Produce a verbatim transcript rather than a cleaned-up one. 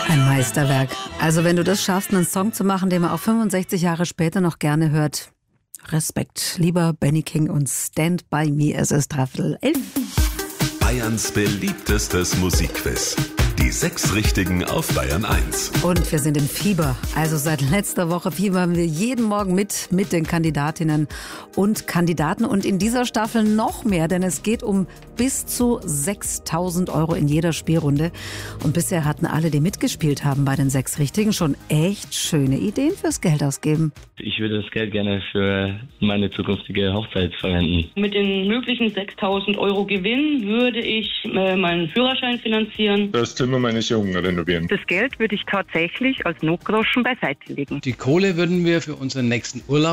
Ein Meisterwerk. Also wenn du das schaffst, einen Song zu machen, den man auch fünfundsechzig Jahre später noch gerne hört. Respekt, lieber Benny King und Stand By Me. Es ist dreiviertel elf. Bayerns beliebtestes Musikquiz. Die sechs Richtigen auf Bayern eins. Und wir sind im Fieber. Also seit letzter Woche fiebern wir jeden Morgen mit, mit den Kandidatinnen und Kandidaten. Und in dieser Staffel noch mehr, denn es geht um bis zu sechstausend Euro in jeder Spielrunde. Und bisher hatten alle, die mitgespielt haben bei den sechs Richtigen, schon echt schöne Ideen fürs Geld ausgeben. Ich würde das Geld gerne für meine zukünftige Hochzeit verwenden. Mit den möglichen sechstausend Euro Gewinn würde ich äh, meinen Führerschein finanzieren. Das Zimmer meines Jungen renovieren. Das Geld würde ich tatsächlich als Notgroschen beiseite legen. Die Kohle würden wir für unseren nächsten Urlaub